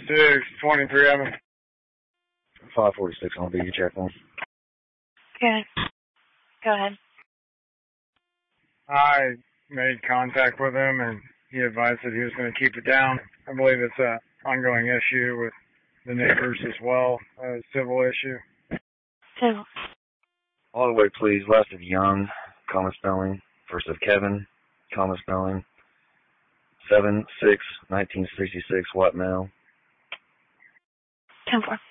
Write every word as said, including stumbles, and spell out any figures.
forty-six, twenty-three Avenue. five forty-six on B. You check one. Okay. Go ahead. I made contact with him, and he advised that he was going to keep it down. I believe it's an ongoing issue with the neighbors as well, a civil issue. Civil. All the way, please. Last of Young, common spelling. First of Kevin, common spelling. seven six nineteen sixty-six, what male? ten four.